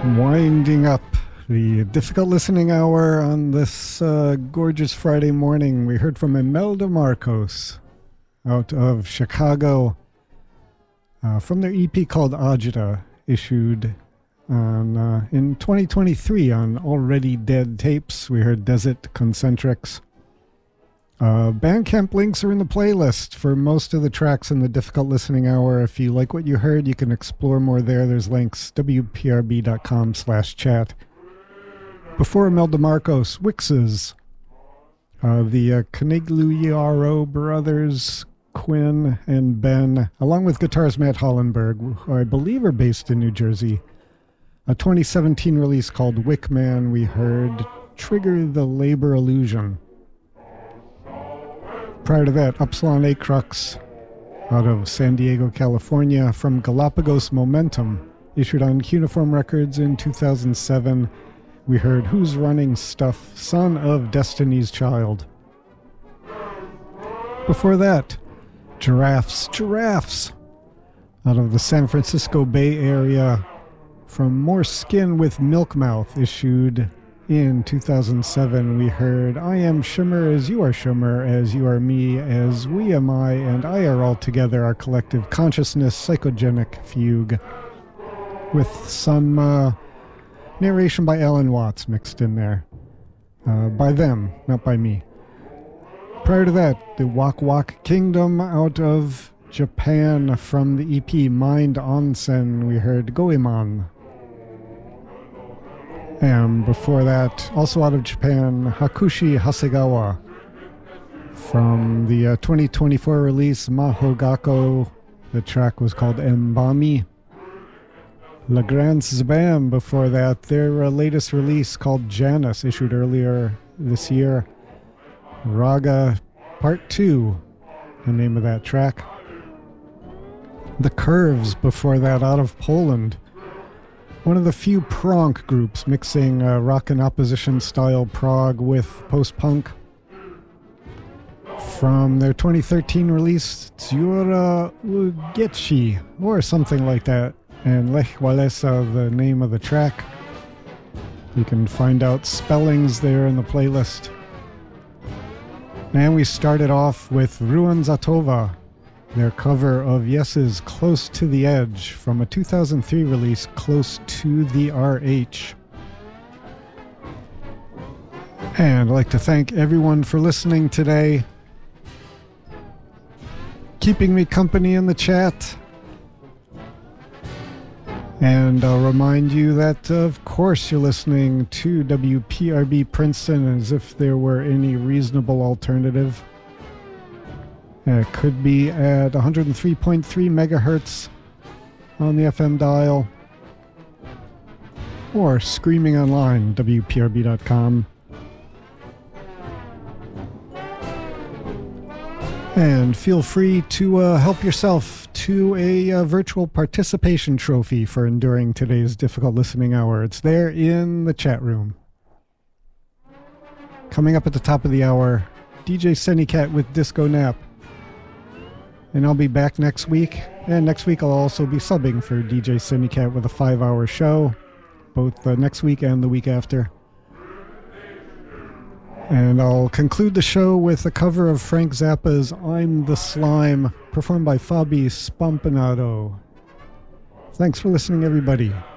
Winding up the difficult listening hour on this gorgeous Friday morning. We heard from Imelda Marcos out of Chicago from their EP called Ajita, issued on in 2023 on Already Dead Tapes. We heard Desert Concentrics. Bandcamp links are in the playlist for most of the tracks in the difficult listening hour. If you like what you heard, you can explore more there. There's links, wprb.com/chat. Before Imelda Marcos, Wixes, the Canigliaro brothers, Quinn and Ben, along with guitarist Matt Hollenberg, who I believe are based in New Jersey. A 2017 release called Wickman, we heard Trigger the Labor Illusion. Prior to that, Upsilon Acrux out of San Diego, California, from Galapagos Momentum, issued on Cuneiform Records in 2007. We heard Who's Running Stuff, Son of Destiny's Child. Before that, Giraffes out of the San Francisco Bay Area, from More Skin with Milkmouth, issued in 2007. We heard I am Shimmer as you are Shimmer, as you are me, as we am I, and I are all together, our collective consciousness, psychogenic fugue, with some narration by Alan Watts mixed in there. By them, not by me. Prior to that, the Wak Wak Kingdom out of Japan, from the EP Mind Onsen, we heard Goemon. And before that, also out of Japan, Hakushi Hasegawa, from the 2024 release Mahogako. The track was called Embami. La Grande Zbam, before that, their latest release called Janus, issued earlier this year. Raga Part 2, the name of that track. The Curves, before that, out of Poland. One of the few prog groups mixing rock and opposition style prog with post-punk. From their 2013 release, Tsiura Ugetshi, or something like that, and Lech Walesa, the name of the track. You can find out spellings there in the playlist. And we started off with Ruan Zatova, their cover of Yes's Close to the Edge, from a 2003 release, Close to the RH. And I'd like to thank everyone for listening today, keeping me company in the chat. And I'll remind you that, of course, you're listening to WPRB Princeton, as if there were any reasonable alternative. It could be at 103.3 megahertz on the FM dial, or streaming online, WPRB.com. And feel free to help yourself to a virtual participation trophy for enduring today's difficult listening hour. It's there in the chat room. Coming up at the top of the hour, DJ Sennycat with Disco Nap. And I'll be back next week. And next week I'll also be subbing for DJ Sennycat with a 5-hour show, both next week and the week after. And I'll conclude the show with a cover of Frank Zappa's I'm the Slime, performed by Fabi Spampanato. Thanks for listening, everybody.